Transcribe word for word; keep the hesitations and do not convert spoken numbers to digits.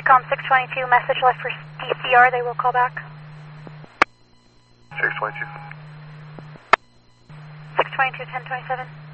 TRANSCOM six twenty-two, message left for D C R, they will call back. six twenty-two. six twenty-two, ten twenty-seven.